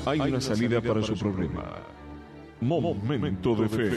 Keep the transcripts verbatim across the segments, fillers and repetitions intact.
hay una salida para su problema. Momento de fe.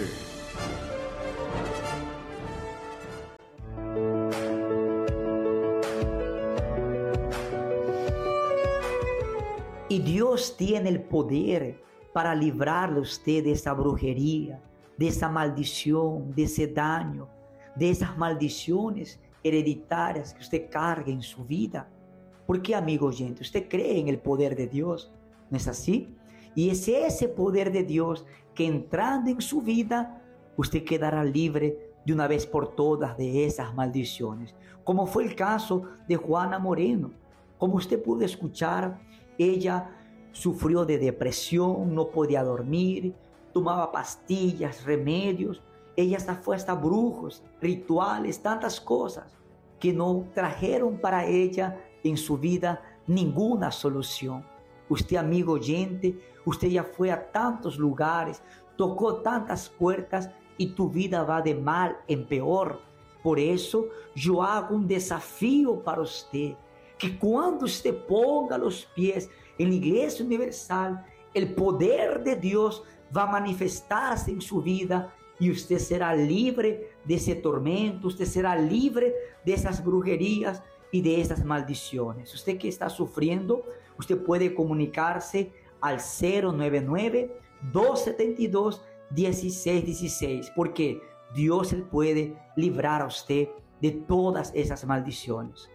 Y Dios tiene el poder para librarle a usted de esa brujería, de esa maldición, de ese daño, de esas maldiciones hereditarias que usted carga en su vida. Porque, amigo oyente, usted cree en el poder de Dios, ¿no es así? Y es ese poder de Dios que entrando en su vida, usted quedará libre de una vez por todas de esas maldiciones. Como fue el caso de Juana Moreno. Como usted pudo escuchar, ella sufrió de depresión, no podía dormir, tomaba pastillas, remedios. Ella hasta fue hasta brujos, rituales, tantas cosas que no trajeron para ella en su vida ninguna solución. Usted, amigo oyente, usted ya fue a tantos lugares, tocó tantas puertas y tu vida va de mal en peor. Por eso yo hago un desafío para usted, que cuando usted ponga los pies en la Iglesia Universal, el poder de Dios va a manifestarse en su vida y usted será libre de ese tormento, usted será libre de esas brujerías y de esas maldiciones. Usted que está sufriendo, usted puede comunicarse al cero nueve nueve, dos siete dos, uno seis uno seis, porque Dios él puede librar a usted de todas esas maldiciones.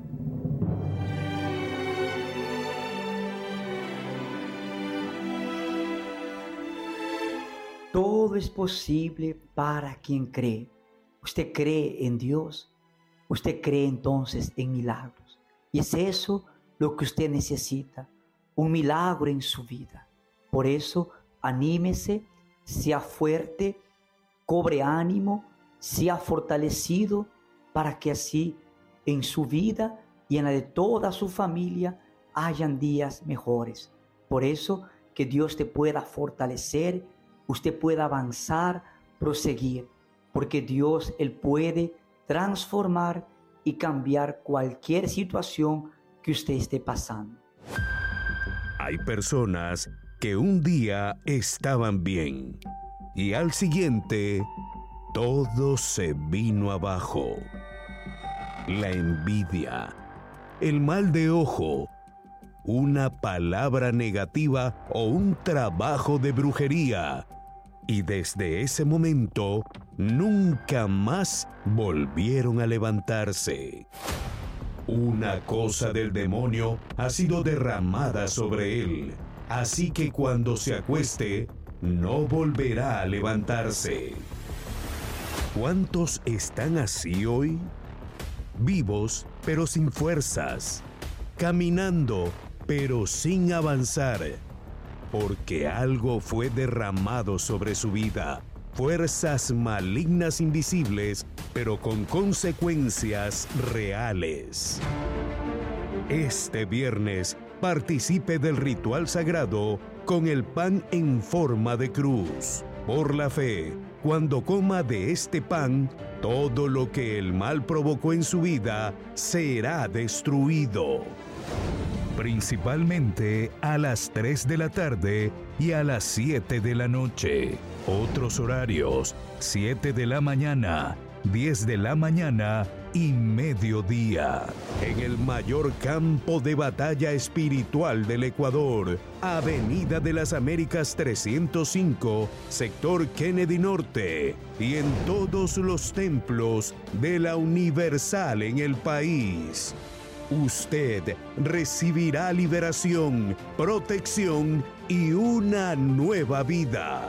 Todo es posible para quien cree. Usted cree en Dios. Usted cree entonces en milagros. Y es eso lo que usted necesita. Un milagro en su vida. Por eso, anímese, sea fuerte, cobre ánimo, sea fortalecido para que así en su vida y en la de toda su familia hayan días mejores. Por eso, que Dios te pueda fortalecer, usted pueda avanzar, proseguir, porque Dios él puede transformar y cambiar cualquier situación que usted esté pasando. Hay personas que un día estaban bien y al siguiente todo se vino abajo. La envidia, el mal de ojo, una palabra negativa o un trabajo de brujería. Y desde ese momento, nunca más volvieron a levantarse. Una cosa del demonio ha sido derramada sobre él, así que cuando se acueste, no volverá a levantarse. ¿Cuántos están así hoy? Vivos, pero sin fuerzas. Caminando, pero sin avanzar. Porque algo fue derramado sobre su vida. Fuerzas malignas invisibles, pero con consecuencias reales. Este viernes, participe del ritual sagrado con el pan en forma de cruz. Por la fe, cuando coma de este pan, todo lo que el mal provocó en su vida será destruido. Principalmente a las tres de la tarde y a las siete de la noche. Otros horarios, siete de la mañana, diez de la mañana y mediodía. En el mayor campo de batalla espiritual del Ecuador, Avenida de las Américas trescientos cinco, sector Kennedy Norte, y en todos los templos de la Universal en el país. Usted recibirá liberación, protección y una nueva vida.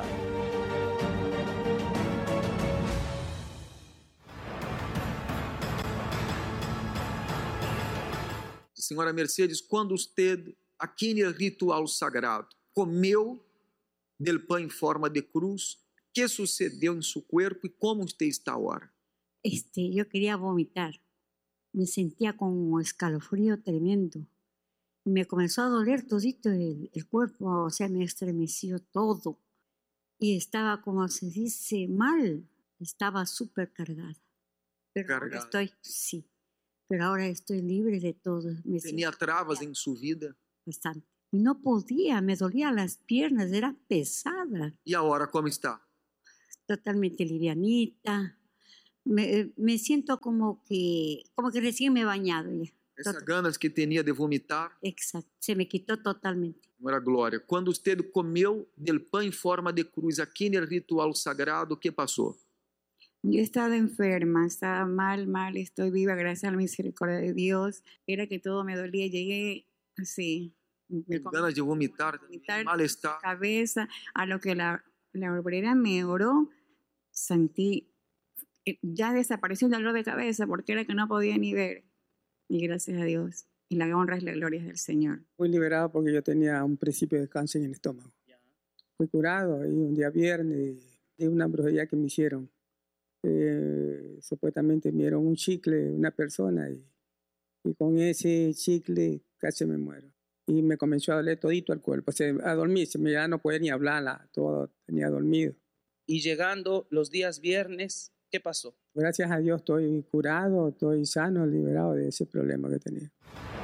Senhora Mercedes, quando usted, aqui no ritual sagrado, comeu del pão em forma de cruz, ¿qué sucedeu em su cuerpo y cómo usted está ahora? Este, yo quería vomitar. Me sentía con un escalofrío tremendo. Me comenzó a doler todito el, el cuerpo, o sea, me estremeció todo. Y estaba, como se dice, mal. Estaba súper cargada. Pero Cargada. ahora estoy, sí. Pero ahora estoy libre de todo. Me Tenía siento travas bien. en su vida. Bastante. No podía, me dolía las piernas, era pesada, E agora como está? totalmente livianita. Me, me siento como que, como que recién me he bañado ya. Essas Tot- ganas que tinha de vomitar, Exacto, se me quitó totalmente. não era glória. Quando usted comeu del pão em forma de cruz aqui no ritual sagrado, o que passou? Yo he estado enferma, estaba mal, mal, estoy viva gracias a la misericordia de Dios. Era que todo me dolía, llegué así, me Com ganas de vomitar, vomitar, mal-estar. cabeza, a lo que la, la obrera me oró, sentí, eh, ya desapareció el dolor de cabeza porque era que no podía ni ver. Y gracias a Dios, y la honra y la gloria es del Señor. Fui liberado porque yo tenía un principio de cáncer en el estómago. Fui curado y un día viernes de una brujería que me hicieron. Eh, supuestamente me dieron un chicle una persona y, y con ese chicle casi me muero. Y me comenzó a doler todito el cuerpo, o sea, a dormirse, ya no podía ni hablar, todo tenía dormido. Y llegando los días viernes, ¿qué pasó? Gracias a Dios estoy curado, estoy sano, liberado de ese problema que tenía.